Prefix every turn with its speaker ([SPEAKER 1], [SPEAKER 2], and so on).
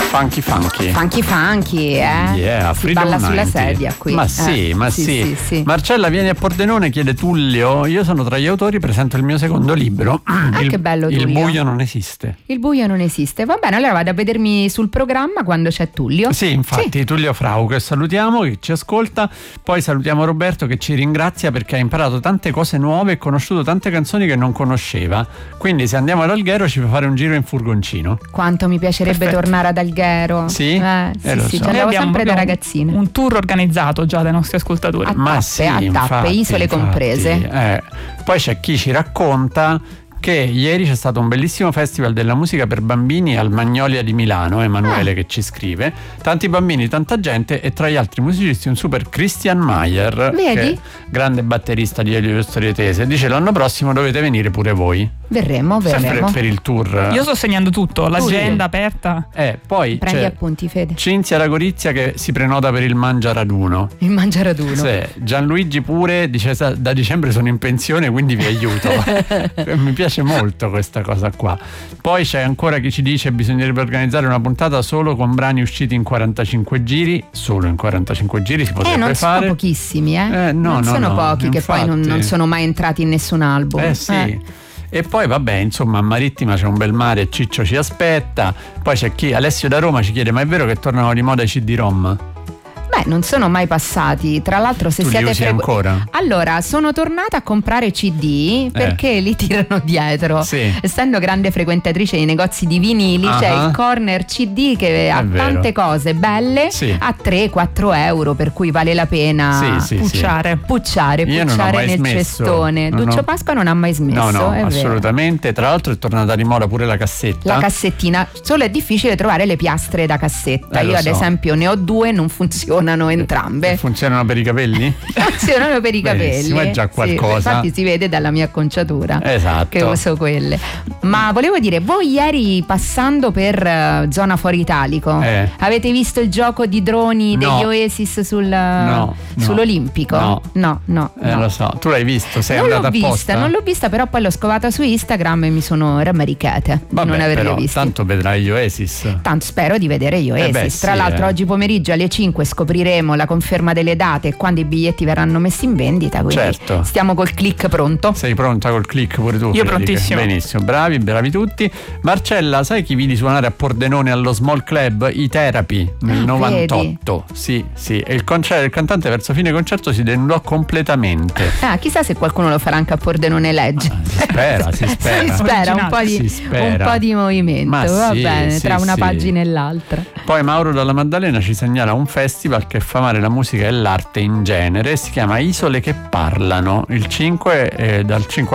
[SPEAKER 1] Funky,
[SPEAKER 2] Yeah,
[SPEAKER 1] si balla sulla sedia qui.
[SPEAKER 2] Ma sì. Marcella, vieni a Pordenone, chiede Tullio. Io sono tra gli autori, presento il mio secondo libro.
[SPEAKER 1] Che bello, Tullio.
[SPEAKER 2] Il buio non esiste.
[SPEAKER 1] Il buio non esiste. Va bene, allora vado a vedermi sul programma quando c'è Tullio.
[SPEAKER 2] Sì, infatti, Tullio Frau, che salutiamo, che ci ascolta. Poi salutiamo Roberto, che ci ringrazia perché ha imparato tante cose nuove e conosciuto tante canzoni che non conosceva. Quindi se andiamo ad Alghero ci fa fare un giro in furgoncino.
[SPEAKER 1] Quanto mi piacerebbe tornare ad Alghero.
[SPEAKER 2] Sì?
[SPEAKER 1] Sì, ci andavo sempre da ragazzina.
[SPEAKER 3] Un tour organizzato già dai nostri ascoltatori.
[SPEAKER 1] A tappe, isole comprese.
[SPEAKER 2] Poi c'è chi ci racconta che ieri c'è stato un bellissimo festival della musica per bambini al Magnolia di Milano. Emanuele che ci scrive: tanti bambini, tanta gente, e tra gli altri musicisti un super Christian Mayer,
[SPEAKER 1] vedi?
[SPEAKER 2] Che è grande batterista di Elio Storietese. Dice l'anno prossimo dovete venire pure voi.
[SPEAKER 1] Verremo.
[SPEAKER 2] Per il tour.
[SPEAKER 3] Io sto segnando tutto, l'agenda aperta.
[SPEAKER 2] Poi
[SPEAKER 1] prendi
[SPEAKER 2] c'è
[SPEAKER 1] appunti, Fede.
[SPEAKER 2] Cinzia Ragorizia che si prenota per il Mangiaraduno.
[SPEAKER 1] Il Mangiaraduno.
[SPEAKER 2] Sì. Gianluigi pure dice: da dicembre sono in pensione, quindi vi aiuto. Mi piace molto questa cosa qua. Poi c'è ancora chi ci dice: bisognerebbe organizzare una puntata solo con brani usciti in 45 giri. Solo in 45 giri si potrebbe
[SPEAKER 1] non
[SPEAKER 2] fare.
[SPEAKER 1] Sono pochissimi,
[SPEAKER 2] non
[SPEAKER 1] sono pochi,
[SPEAKER 2] infatti.
[SPEAKER 1] Che poi non sono mai entrati in nessun album.
[SPEAKER 2] Sì. E poi vabbè, insomma, a Marittima c'è un bel mare e Ciccio ci aspetta. Poi c'è chi, Alessio da Roma, ci chiede: ma è vero che tornano di moda i CD-ROM?
[SPEAKER 1] Non sono mai passati. Tra l'altro, se
[SPEAKER 2] tu
[SPEAKER 1] siete
[SPEAKER 2] li usi ancora?
[SPEAKER 1] Allora, sono tornata a comprare CD perché li tirano dietro.
[SPEAKER 2] Sì.
[SPEAKER 1] Essendo grande frequentatrice dei negozi di vinili, c'è il corner CD che ha tante cose belle a 3-4 euro, per cui vale la pena pucciare nel cestone. Duccio Pasqua non ha mai smesso.
[SPEAKER 2] No,
[SPEAKER 1] è
[SPEAKER 2] assolutamente. Vero. Tra l'altro è tornata di moda pure la cassetta.
[SPEAKER 1] La cassettina, solo è difficile trovare le piastre da cassetta. Io ad esempio ne ho 2, non funzionano entrambe.
[SPEAKER 2] Funzionano per i capelli?
[SPEAKER 1] Funzionano per i capelli.
[SPEAKER 2] Ma è già qualcosa.
[SPEAKER 1] Sì, infatti si vede dalla mia acconciatura che uso quelle. Ma volevo dire, voi ieri passando per zona Foro Italico avete visto il gioco di droni degli Oasis sull'Olimpico?
[SPEAKER 2] No. Lo so. Tu l'hai visto? Sei andata apposta?
[SPEAKER 1] Non l'ho vista, però poi l'ho scovata su Instagram e mi sono rammaricata di non averli visti.
[SPEAKER 2] Tanto vedrai gli Oasis.
[SPEAKER 1] Tanto spero di vedere gli Oasis. Tra l'altro oggi pomeriggio alle 5 scopriremo la conferma delle date e quando i biglietti verranno messi in vendita, quindi stiamo col click pronto.
[SPEAKER 2] Sei pronta col click pure tu?
[SPEAKER 3] Io prontissimo.
[SPEAKER 2] Benissimo, bravi tutti. Marcella, sai chi vidi suonare a Pordenone allo Small Club? I Therapy nel 98. Sì, e il cantante verso fine concerto si denudò completamente.
[SPEAKER 1] Chissà se qualcuno lo farà anche a Pordenone Legge.
[SPEAKER 2] Si spera
[SPEAKER 1] un po' di movimento. Va bene, tra una pagina e l'altra.
[SPEAKER 2] Poi Mauro dalla Maddalena ci segnala un festival che fa amare la musica e l'arte in genere, si chiama Isole che parlano, dal 5